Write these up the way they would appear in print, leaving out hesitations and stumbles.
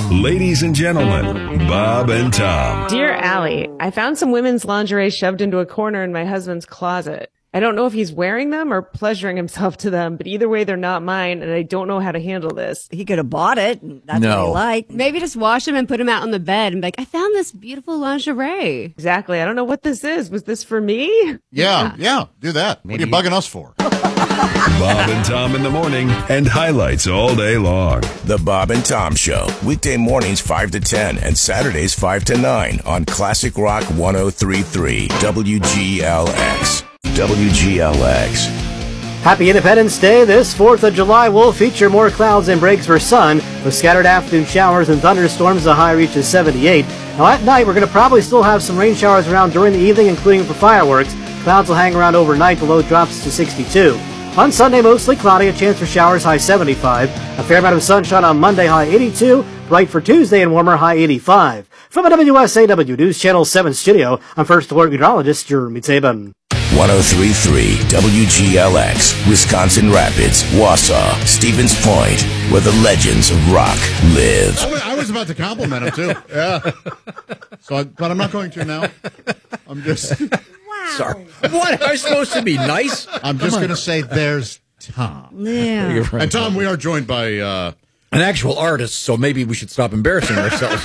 Ladies and gentlemen, Bob and Tom. Dear Allie, I found some women's lingerie shoved into a corner in my husband's closet. I don't know if he's wearing them or pleasuring himself to them, but either way, they're not mine, and I don't know how to handle this. He could have bought it. That's what he liked. Maybe just wash them and put them out on the bed and be like, I found this beautiful lingerie. Exactly. I don't know what this is. Was this for me? Yeah, do that. Maybe. What are you bugging us for? Bob and Tom in the morning and highlights all day long. The Bob and Tom Show, weekday mornings 5 to 10 and Saturdays 5 to 9 on Classic Rock 103.3 WGLX. WGLX. Happy Independence Day. This 4th of July will feature more clouds and breaks for sun, with scattered afternoon showers and thunderstorms. The high reaches 78. Now at night, we're going to probably still have some rain showers around during the evening, including for fireworks. Clouds will hang around overnight. The low drops to 62. On Sunday, mostly cloudy, a chance for showers, high 75. A fair amount of sunshine on Monday, high 82. Bright for Tuesday and warmer, high 85. From the WSAW News Channel 7 studio, I'm First Alert Meteorologist Jeremy Tabin. 103.3 WGLX, Wisconsin Rapids, Wausau, Stevens Point, where the legends of rock live. I was about to compliment him, too. Yeah. But I'm not going to now. I'm just... Sorry. What? Am I supposed to be nice? I'm just going to say there's Tom. Yeah. And Tom, we are joined by... an actual artist, so maybe we should stop embarrassing ourselves.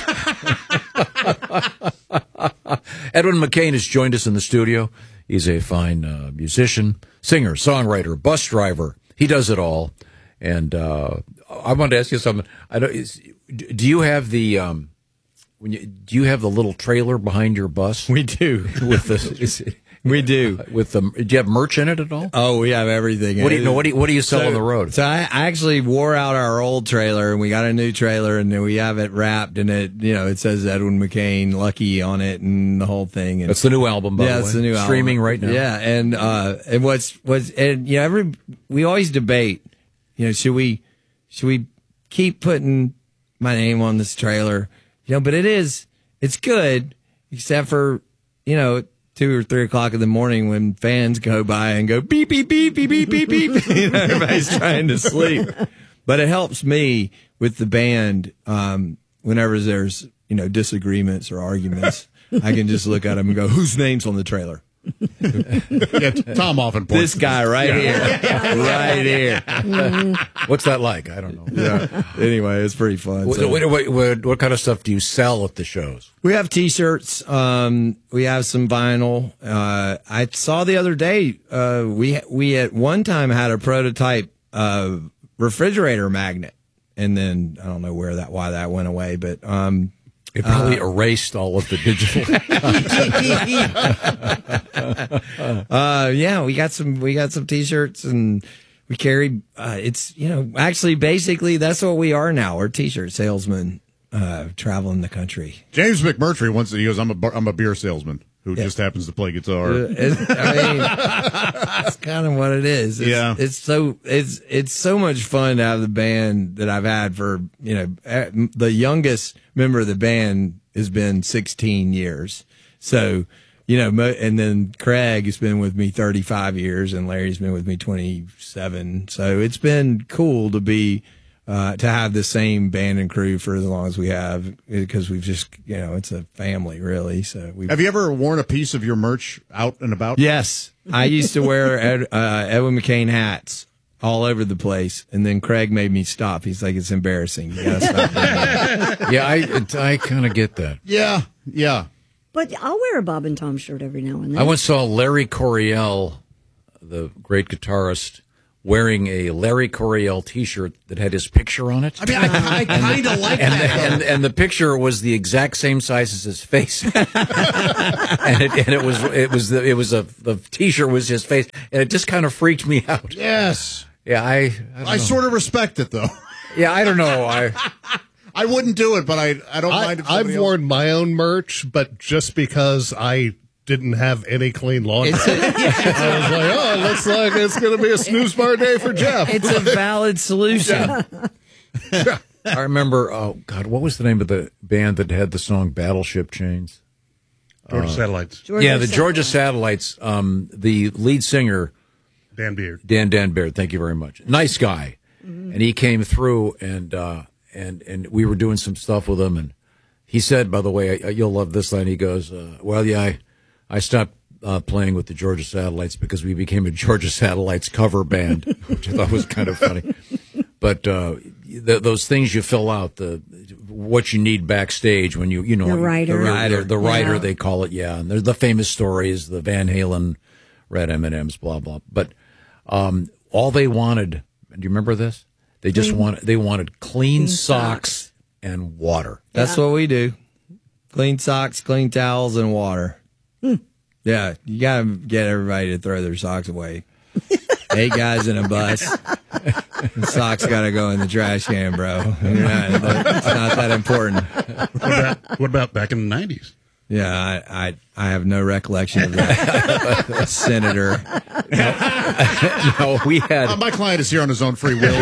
Edwin McCain has joined us in the studio. He's a fine musician, singer, songwriter, bus driver. He does it all. And I wanted to ask you something. Do you have the do you have the little trailer behind your bus? We do. With the we do. With the do you have merch in it at all? Oh, we have everything. What do you sell on the road? So I actually wore out our old trailer, and we got a new trailer, and then we have it wrapped, and it says Edwin McCain, Lucky on it, and the whole thing. And that's the new album, by the way. It's the new streaming album right now. Yeah, and we always debate. Should we keep putting my name on this trailer? But it's good, except for 2 or 3 o'clock in the morning when fans go by and go beep, beep, beep, beep, beep, beep, beep. Everybody's trying to sleep. But it helps me with the band whenever there's, disagreements or arguments. I can just look at them and go, whose name's on the trailer? Yeah, Tom often points. This guy right here. Right here. What's that like? I don't know. Yeah. Anyway, it's pretty fun. What kind of stuff do you sell at the shows? We have T-shirts. We have some vinyl. I saw the other day, we at one time had a prototype refrigerator magnet. And then I don't know why that went away, but it probably erased all of the digital. Yeah, we got some T-shirts, and we carry. Actually, basically, that's what we are now. We're T-shirt salesmen, traveling the country. James McMurtry once said, he goes, "I'm a beer salesman who just happens to play guitar." That's kind of what it is. It's so much fun to have the band that I've had for the youngest member of the band has been 16 years. So, and then Craig has been with me 35 years and Larry's been with me 27. So it's been cool to be, to have the same band and crew for as long as we have, because we've just, it's a family really. So have you ever worn a piece of your merch out and about? Yes. I used to wear Edwin McCain hats all over the place, and then Craig made me stop. He's like, it's embarrassing. You gotta stop doing that. Yeah, I kind of get that. Yeah. But I'll wear a Bob and Tom shirt every now and then. I once saw Larry Coryell, the great guitarist, wearing a Larry Coryell T-shirt that had his picture on it. I mean, I kind of like that. And the picture was the exact same size as his face. and the T-shirt was his face, and it just kind of freaked me out. Yes. Yeah, I sort of respect it though. Yeah, I don't know. I wouldn't do it, but I don't mind. I've worn my own merch, but just because I didn't have any clean laundry. I was like, looks like it's going to be a snooze bar day for Jeff. It's a valid solution. Yeah. I remember, what was the name of the band that had the song Battleship Chains? Georgia Satellites. The Georgia Satellites. The lead singer, Dan Beard. Dan Beard, thank you very much. Nice guy. Mm-hmm. And he came through, and and we were doing some stuff with him, and he said, by the way, you'll love this line. He goes, I stopped playing with the Georgia Satellites because we became a Georgia Satellites cover band, which I thought was kind of funny. But those things you fill out, what you need backstage when you know the writer, they call it, yeah. And there's the famous stories, the Van Halen red M&Ms, blah blah. But all they wanted, do you remember this? They just wanted clean socks and water. That's what we do. Clean socks, clean towels, and water. Yeah, you got to get everybody to throw their socks away. 8 guys in a bus. The socks got to go in the trash can, bro. It's not that important. What about back in the 90s? Yeah, I have no recollection of that, Senator. No, we had. My client is here on his own free will.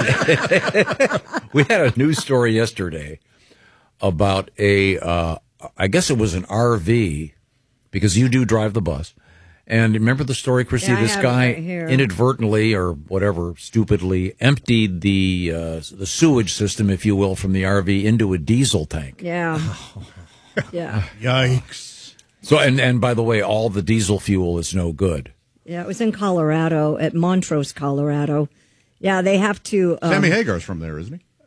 We had a news story yesterday about I guess it was an RV, because you do drive the bus. And remember the story, Christy? Yeah, this guy inadvertently or whatever, stupidly emptied the sewage system, if you will, from the RV into a diesel tank. Yeah. Yeah. Yikes. So, and by the way, all the diesel fuel is no good. Yeah, it was in Colorado, at Montrose, Colorado. Yeah, they have to... Sammy Hagar's from there, isn't he?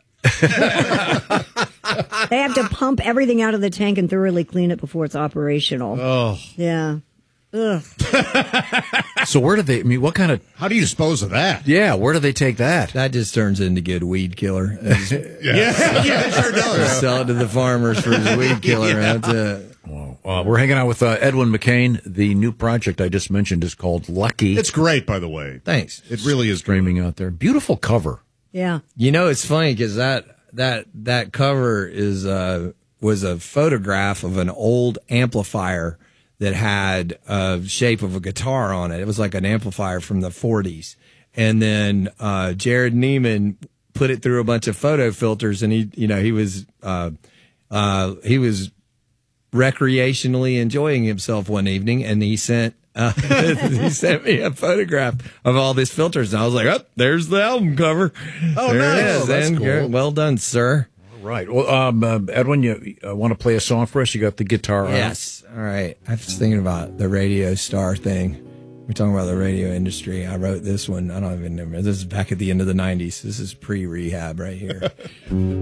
They have to pump everything out of the tank and thoroughly clean it before it's operational. Oh. Yeah. Ugh. So where do they, what kind of... How do you dispose of that? Yeah, where do they take that? That just turns into good weed killer. Yeah, it sure does. Sell it to the farmers for his weed killer. Yeah. That's it. Well, we're hanging out with Edwin McCain. The new project I just mentioned is called Lucky. It's great, by the way. Thanks. It really is streaming out there. Beautiful cover. Yeah. You know, it's funny because that cover was a photograph of an old amplifier that had a shape of a guitar on it. It was like an amplifier from the 40s. And then Jared Neiman put it through a bunch of photo filters, and he was recreationally enjoying himself one evening, and he sent me a photograph of all these filters, and I was like, "Oh, there's the album cover. Oh, there nice. it is. That's And cool. well done, sir." Right. Well, Edwin, you want to play a song for us? You got the guitar. Yes. All right. I was thinking about the radio star thing. We're talking about the radio industry. I wrote this one. I don't even remember. This is back at the end of the 90s. This is pre-rehab right here.